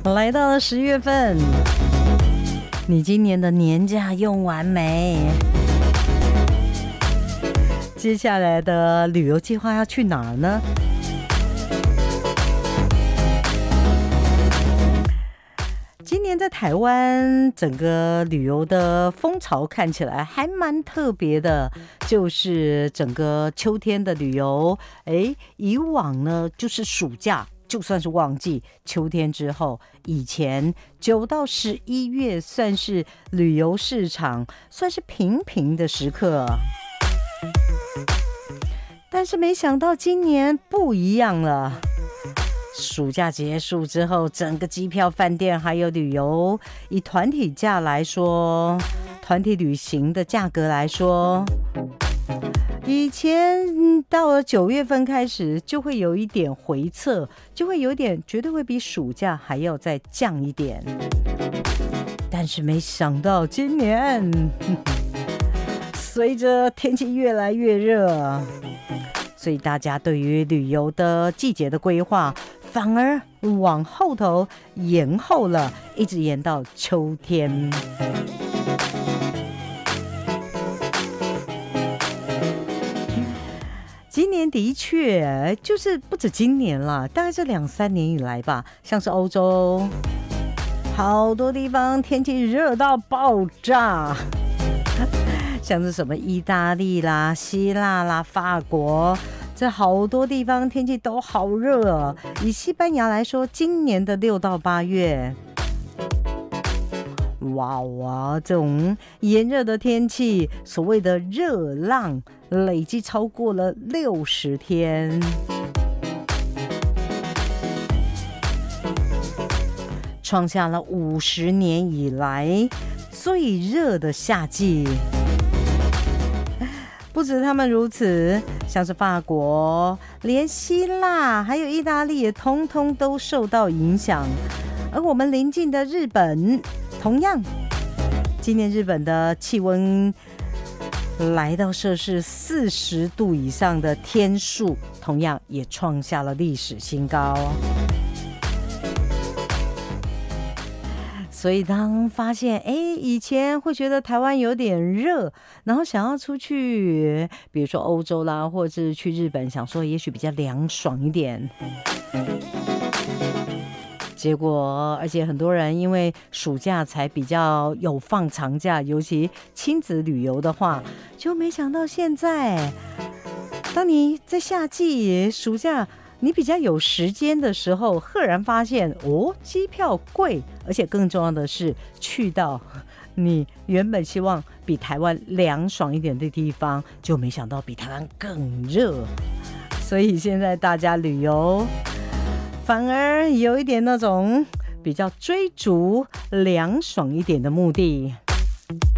来到了10月份，你今年的年假用完没？接下来的旅游计划要去哪儿呢？今年在台湾整个旅游的风潮看起来还蛮特别的，就是整个秋天的旅游。以往呢就是暑假，就算是旺季，秋天之后，以前9到11月算是旅游市场算是平平的时刻。但是没想到今年不一样了。暑假结束之后，整个机票、饭店还有旅游，以团体价来说，团体旅行的价格来说，以前到了9月份开始就会有一点回测，就会有点绝对会比暑假还要再降一点。但是没想到今年，随着天气越来越热，所以大家对于旅游的季节的规划反而往后头延后了，一直延到秋天。今年的确就是不止今年啦，大概是2-3年以来吧，像是欧洲好多地方天气热到爆炸，像是什么意大利啦、希腊啦、法国，这好多地方天气都好热哦。以西班牙来说，今年的6到8月，哇，这种炎热的天气，所谓的热浪累计超过了60天，创下了50年以来最热的夏季。不止他们如此，像是法国，连希腊还有意大利也通通都受到影响。而我们邻近的日本，同样，今年日本的气温来到摄氏40度以上的天数，同样也创下了历史新高。所以当发现以前会觉得台湾有点热，然后想要出去比如说欧洲啦，或者是去日本，想说也许比较凉爽一点，结果而且很多人因为暑假才比较有放长假，尤其亲子旅游的话，就没想到现在当你在夏季暑假你比较有时间的时候，赫然发现机票贵，而且更重要的是去到你原本希望比台湾凉爽一点的地方，就没想到比台湾更热。所以现在大家旅游反而有一点那种比较追逐凉爽一点的目的。